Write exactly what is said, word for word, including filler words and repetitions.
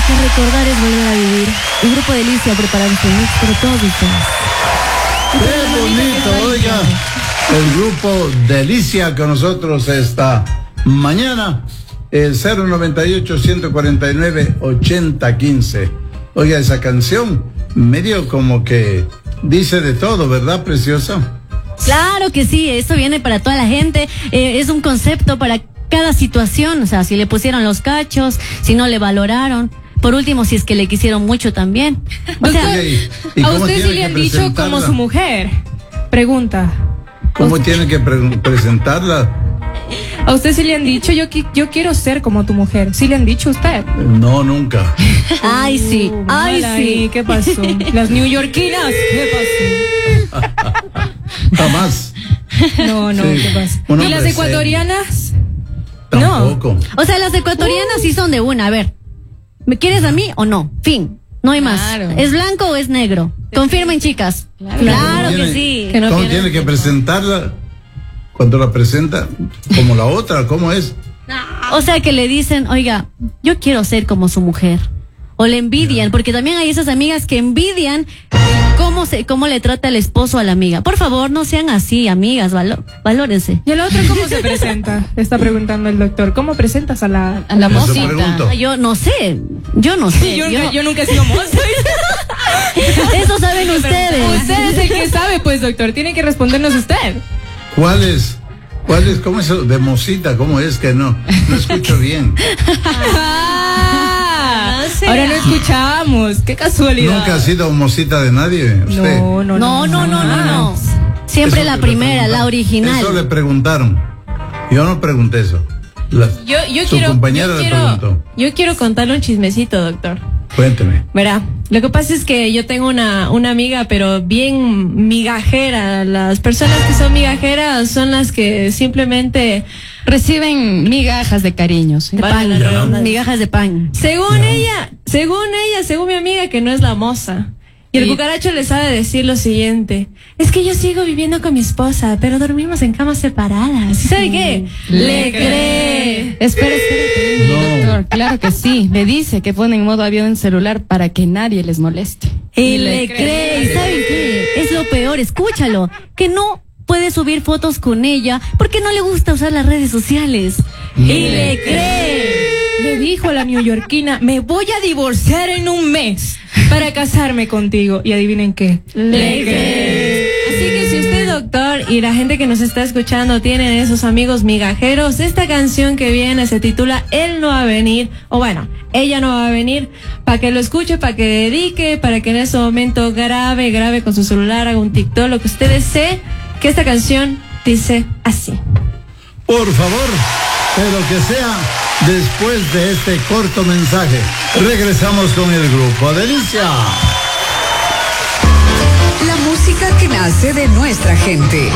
que recordar es volver a vivir. El grupo Delicia ha preparado este mix para todos ustedes. Qué bonito, oiga. El grupo Delicia con nosotros esta mañana. El cero noventa y ocho, ciento cuarenta y nueve, ochenta quince. Oiga, esa canción medio como que dice de todo, ¿verdad, preciosa? Claro que sí, esto viene para toda la gente. Eh, es un concepto para cada situación. O sea, si le pusieron los cachos, si no le valoraron. Por último, si es que le quisieron mucho también. O sea, okay. ¿Y a cómo usted tiene sí le que han dicho como su mujer. Pregunta. ¿Cómo tiene que pre presentarla? A usted sí le han dicho, yo, qui yo quiero ser como tu mujer. ¿Sí le han dicho a usted? No, nunca. Ay, sí. Uh, Ay, mal sí. ahí, ¿qué pasó? Las neoyorquinas, ¿qué pasó? Jamás. No, no, Sí. ¿qué pasa? Un ¿Y hombre las ecuatorianas? Tampoco. O sea, las ecuatorianas sí son de una. A ver, ¿me quieres a mí o no? Fin. No hay más. Claro. ¿Es blanco o es negro? Confirmen, chicas. Claro. Claro ¿Cómo que tiene- sí. Que no ¿Cómo pierdan tiene que tiempo. presentarla? Cuando la presenta, como la otra, ¿cómo es? O sea, que le dicen, oiga, yo quiero ser como su mujer. O le envidian, porque también hay esas amigas que envidian cómo se, cómo le trata el esposo a la amiga. Por favor, no sean así, amigas, valo, valórense. ¿Y a la otra cómo se presenta? Está preguntando el doctor. ¿Cómo presentas a la, a la Eso mosita? pregunto. Ah, Yo no sé, yo no sé. Yo, yo nunca, no- yo nunca he sido moza. Eso saben ustedes. Usted es el que sabe, pues, doctor. Tiene que respondernos usted. ¿Cuál es? ¿Cuál es? ¿Cómo es eso? De mosita, ¿cómo es que no? No escucho bien. Ah, No sé. ahora no escuchamos. Qué casualidad. Nunca ha sido mosita de nadie, usted. No, no, No, no, no, no, no. Siempre Eso la le primera, preguntaron. la original. Eso le preguntaron. Yo no pregunté eso. La- Yo, yo su quiero, compañera yo le quiero, preguntó. yo quiero contarle un chismecito, doctor. Cuénteme. Verá, lo que pasa es que yo tengo una, una amiga, pero bien migajera. Las personas que son migajeras son las que simplemente, Reciben migajas de cariños. ¿sí? De Vale, pan, la redundancia. migajas de pan. según ella, según ella, según mi amiga, que no es la moza. Y el Y- cucaracho le sabe decir lo siguiente: es que yo sigo viviendo con mi esposa, pero dormimos en camas separadas. ¿Y sabe qué? Le cree. Espera, espera, No. doctor. Claro que sí. Le dice que pone en modo avión el celular para que nadie les moleste. Y le cree. ¿Y saben qué? Es lo peor, escúchalo. Que no puede subir fotos con ella porque no le gusta usar las redes sociales. Y le cree. Le dijo a la neoyorquina, me voy a divorciar en un mes para casarme contigo. Y adivinen qué. Le cree. Así que si usted, doctor, y la gente que nos está escuchando tienen esos amigos migajeros, esta canción que viene se titula Él no va a venir, o bueno, ella no va a venir, para que lo escuche, para que dedique, para que en ese momento grabe, grabe con su celular, haga un TikTok, lo que usted desee, que esta canción dice así. Por favor, pero que sea después de este corto mensaje. Regresamos con el grupo Delicia. La música que nace de nuestra gente.